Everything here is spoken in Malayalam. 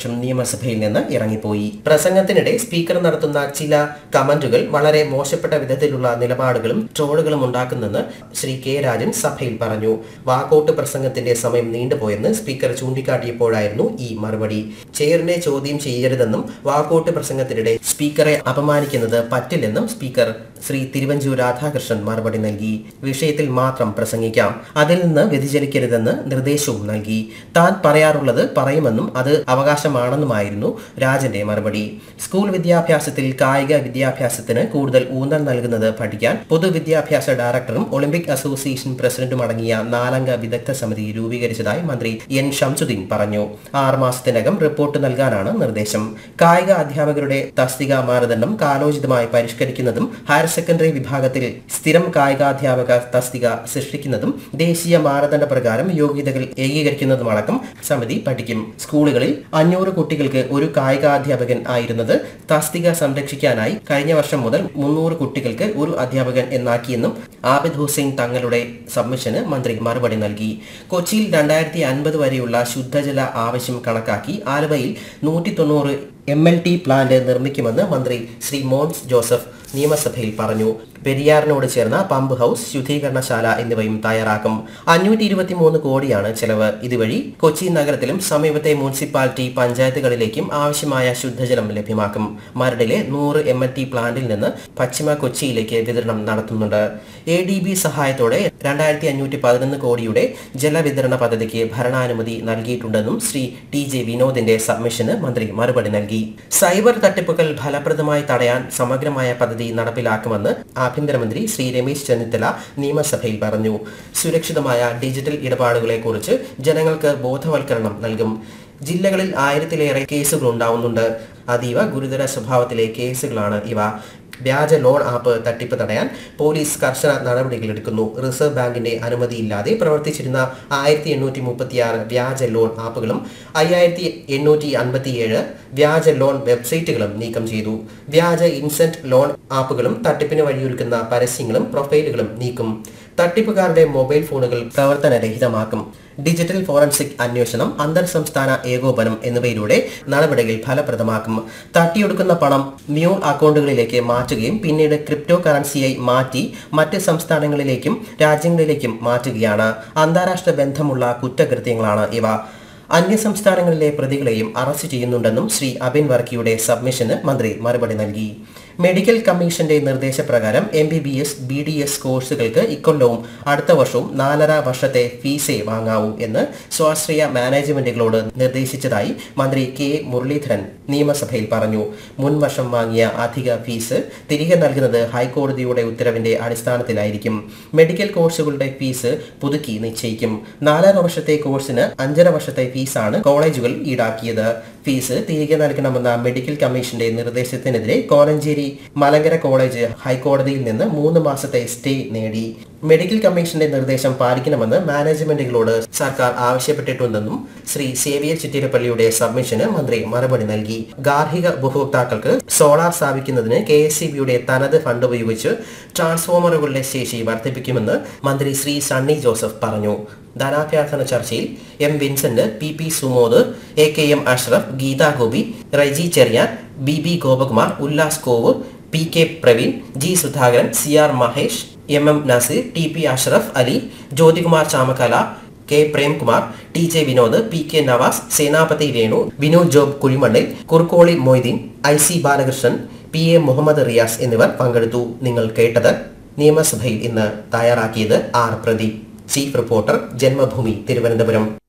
പ്രതിപക്ഷം നിയമസഭയിൽ നിന്ന് ഇറങ്ങിപ്പോയി. പ്രസംഗത്തിനിടെ സ്പീക്കർ നടത്തുന്ന ചില കമന്റുകൾ വളരെ മോശപ്പെട്ട വിധത്തിലുള്ള നിലപാടുകളും ട്രോളുകളും ഉണ്ടാക്കുന്നെന്ന് ശ്രീ കെ രാജൻ സഭയിൽ പറഞ്ഞു. വാക്കൌട്ട് പ്രസംഗത്തിന്റെ സമയം നീണ്ടുപോയെന്ന് സ്പീക്കർ ചൂണ്ടിക്കാട്ടിയപ്പോഴായിരുന്നു ഈ മറുപടി. ചെയറിനെ ചോദ്യം ചെയ്യരുതെന്നും വാക്കൌട്ട് പ്രസംഗത്തിനിടെ സ്പീക്കറെ അപമാനിക്കുന്നത് പറ്റില്ലെന്നും സ്പീക്കർ ശ്രീ തിരുവഞ്ചൂർ രാധാകൃഷ്ണൻ മറുപടി നൽകി. വിഷയത്തിൽ മാത്രം പ്രസംഗിക്കാം, അതിൽ നിന്ന് വ്യതിചലിക്കരുതെന്ന് നിർദ്ദേശവും നൽകി. താൻ പറയാറുള്ളത് പറയുമെന്നും അത് അവകാശമാണെന്നുമായിരുന്നു രാജന്റെ മറുപടി. സ്കൂൾ വിദ്യാഭ്യാസത്തിൽ കായിക വിദ്യാഭ്യാസത്തിന് കൂടുതൽ ഊന്നൽ നൽകുന്നത് പഠിക്കാൻ പൊതുവിദ്യാഭ്യാസ ഡയറക്ടറും ഒളിമ്പിക് അസോസിയേഷൻ പ്രസിഡന്റും അടങ്ങിയ 4-അംഗ വിദഗ്ധ സമിതി രൂപീകരിച്ചതായി മന്ത്രി എൻ ഷംസുദ്ദീൻ പറഞ്ഞു. 6 മാസത്തിനകം റിപ്പോർട്ട് നൽകാനാണ് നിർദ്ദേശം. കായിക അധ്യാപകരുടെ തസ്തിക മാനദണ്ഡം കാലോചിതമായി പരിഷ്കരിക്കുന്നതും ഹയർ സെക്കൻഡറി വിഭാഗത്തിൽ സ്ഥിരം കായികാധ്യാപക തസ്തിക സൃഷ്ടിക്കുന്നതും ദേശീയ മാനദണ്ഡ പ്രകാരം യോഗ്യതകൾ ഏകീകരിക്കുന്നതുമടക്കം സമിതി പഠിക്കും. സ്കൂളുകളിൽ 500 കുട്ടികൾക്ക് ഒരു കായികാധ്യാപകൻ ആയിരുന്നത് തസ്തിക സംരക്ഷിക്കാനായി കഴിഞ്ഞ വർഷം മുതൽ 300 കുട്ടികൾക്ക് ഒരു അധ്യാപകൻ എന്നാക്കിയെന്നും ആബിദ് ഹുസൈൻ തങ്ങളുടെ സബ്മിഷന് മന്ത്രി മറുപടി നൽകി. കൊച്ചിയിൽ 2050 വരെയുള്ള ശുദ്ധജല ആവശ്യം കണക്കാക്കി ആലുവയിൽ 190 MLT പ്ലാന്റ് നിർമ്മിക്കുമെന്ന് മന്ത്രി ശ്രീ മോൻസ് ജോസഫ് നിയമസഭയിൽ പറഞ്ഞു. പെരിയാറിനോട് ചേർന്ന പമ്പ് ഹൌസ്, ശുദ്ധീകരണശാല എന്നിവയും തയ്യാറാക്കും. 523 കോടിയാണ് ചെലവ്. ഇതുവഴി കൊച്ചി നഗരത്തിലും സമീപത്തെ മുനിസിപ്പാലിറ്റി പഞ്ചായത്തുകളിലേക്കും ആവശ്യമായ ശുദ്ധജലം ലഭ്യമാക്കും. മരടിലെ 100 MLT പ്ലാന്റിൽ നിന്ന് പശ്ചിമ കൊച്ചിയിലേക്ക് വിതരണം നടത്തുന്നുണ്ട്. ADB സഹായത്തോടെ 2511 കോടിയുടെ ജലവിതരണ പദ്ധതിക്ക് ഭരണാനുമതി നൽകിയിട്ടുണ്ടെന്നും ശ്രീ TJ വിനോദിന്റെ സബ്മിഷന് മന്ത്രി മറുപടി നൽകി. സൈബർ തട്ടിപ്പുകൾ ഫലപ്രദമായി തടയാൻ സമഗ്രമായ പദ്ധതി നടപ്പിലാക്കുമെന്ന് ആഭ്യന്തരമന്ത്രി ശ്രീ രമേശ് ചെന്നിത്തല നിയമസഭയിൽ പറഞ്ഞു. സുരക്ഷിതമായ ഡിജിറ്റൽ ഇടപാടുകളെക്കുറിച്ച് ജനങ്ങൾക്ക് ബോധവൽക്കരണം നൽകും. ജില്ലകളിൽ 1000-ലേറെ കേസുകൾ ഉണ്ടാവുന്നുണ്ട്. അതീവ ഗുരുതര സ്വഭാവത്തിലെ കേസുകളാണ് ഇവ. വ്യാജ ലോൺ ആപ്പ് തട്ടിപ്പ് തടയാൻ പോലീസ് കർശന നടപടികളെടുക്കുന്നു. റിസർവ് ബാങ്കിന്റെ അനുമതിയില്ലാതെ പ്രവർത്തിച്ചിരുന്ന 1836 വ്യാജ ലോൺ ആപ്പുകളും 5857 വ്യാജ ലോൺ വെബ്സൈറ്റുകളും നീക്കം ചെയ്തു. വ്യാജ ഇൻസെന്റ് ലോൺ ആപ്പുകളും തട്ടിപ്പിന് വഴിയൊരുക്കുന്ന പരസ്യങ്ങളും പ്രൊഫൈലുകളും നീക്കും. തട്ടിപ്പുകാരുടെ മൊബൈൽ ഫോണുകൾ പ്രവർത്തനരഹിതമാക്കും. ഡിജിറ്റൽ ഫോറൻസിക് അന്വേഷണം, അന്തർ സംസ്ഥാന ഏകോപനം എന്നിവയിലൂടെ നടപടികൾ ഫലപ്രദമാക്കും. തട്ടിയെടുക്കുന്ന പണം മ്യൂൾ അക്കൗണ്ടുകളിലേക്ക് മാറ്റുകയും പിന്നീട് ക്രിപ്റ്റോ കറൻസിയായി മാറ്റി മറ്റ് സംസ്ഥാനങ്ങളിലേക്കും രാജ്യങ്ങളിലേക്കും മാറ്റുകയാണ്. അന്താരാഷ്ട്ര ബന്ധമുള്ള കുറ്റകൃത്യങ്ങളാണ് ഇവ. അന്യസംസ്ഥാനങ്ങളിലെ പ്രതികളെയും അറസ്റ്റ് ചെയ്യുന്നുണ്ടെന്നും ശ്രീ അബിൻ വർക്കിയുടെ സബ്മിഷന് മന്ത്രി മറുപടി നൽകി. മെഡിക്കൽ കമ്മീഷന്റെ നിർദ്ദേശപ്രകാരം MBBS BDS കോഴ്സുകൾക്ക് ഇക്കൊല്ലവും അടുത്ത വർഷവും 4.5 വർഷത്തെ ഫീസേ വാങ്ങാവൂ എന്ന് സ്വാശ്രയ മാനേജ്മെന്റുകളോട് നിർദ്ദേശിച്ചതായി മന്ത്രി K മുരളീധരൻ നിയമസഭയിൽ പറഞ്ഞു. മുൻ വർഷം വാങ്ങിയ അധിക ഫീസ് തിരികെ നൽകുന്നത് ഹൈക്കോടതിയുടെ ഉത്തരവിന്റെ അടിസ്ഥാനത്തിലായിരിക്കും. മെഡിക്കൽ കോഴ്സുകളുടെ ഫീസ് പുതുക്കി നിശ്ചയിക്കും. 4.5 വർഷത്തെ കോഴ്സിന് 5.5 വർഷത്തെ ഫീസാണ് കോളേജുകൾ ഈടാക്കിയത്. ഫീസ് തിരികെ നൽകണമെന്ന മെഡിക്കൽ കമ്മീഷന്റെ നിർദ്ദേശത്തിനെതിരെ കോലഞ്ചേരി മലങ്കര കോളേജ് ഹൈക്കോടതിയിൽ നിന്ന് 3 മാസത്തെ സ്റ്റേ നേടി. മെഡിക്കൽ കമ്മീഷന്റെ നിർദ്ദേശം പാലിക്കണമെന്ന് മാനേജ്മെന്റുകളോട് സർക്കാർ ആവശ്യപ്പെട്ടിട്ടുണ്ടെന്നും ശ്രീ സേവിയർ ചിറ്റിലപ്പള്ളിയുടെ സബ്മിഷന് മന്ത്രി മറുപടി നൽകി. ഗാർഹിക ഉപഭോക്താക്കൾക്ക് സോളാർ സ്ഥാപിക്കുന്നതിന് KSEBയുടെ തനത് ഫണ്ട് ഉപയോഗിച്ച് ട്രാൻസ്ഫോമറുകളുടെ ശേഷി വർദ്ധിപ്പിക്കുമെന്ന് മന്ത്രി ശ്രീ സണ്ണി ജോസഫ് പറഞ്ഞു. ധനാഭ്യർത്ഥന ചർച്ചയിൽ M Vincent, PP Sumod, AKM Ashraf, Gita Gopi, Reji Cherian, BB Gopakumar, Ullas Kovoor, PK Praveen, G Sudhakaran, CR Mahesh, MM Naseer, TP Ashraf Ali, Jyothikumar Chamakkala, K Premkumar, TJ Vinod, PK Nawaz, സേനാപതി Renu, Vinod job കുഴിമണ്ണിൽ, Kurukkoli Moideen, IC Balakrishnan, PA Muhammad Riyas എന്നിവർ പങ്കെടുത്തു. നിങ്ങൾ കേട്ടത് നിയമസഭയിൽ ഇന്ന് തയ്യാറാക്കിയത് R Pradeep. Chief reporter, Janmabhumi, Thiruvananthapuram.